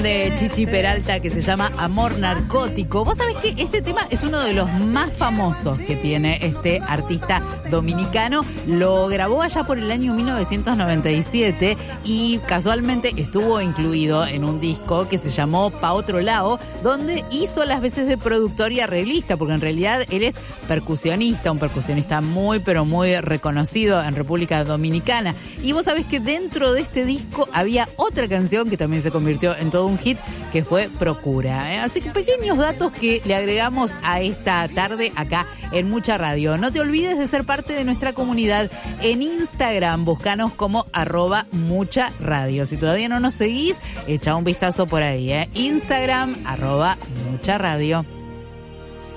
de Chichi Peralta que se llama Amor Narcótico. Vos sabés que este tema es uno de los más famosos que tiene este artista dominicano. Lo grabó allá por el año 1997 y casualmente estuvo incluido en un disco que se llamó Pa' Otro Lado, donde hizo las veces de productor y arreglista, porque en realidad él es percusionista, un percusionista muy pero muy reconocido en República Dominicana. Y vos sabés que dentro de este disco había otra canción que también se convirtió en todo un hit, que fue Procura. Así que pequeños datos que le agregamos a esta tarde acá en Mucha Radio. No te olvides de ser parte de nuestra comunidad en Instagram. Búscanos como @mucharadio. Si todavía no nos seguís, echa un vistazo por ahí. Instagram @mucharadio.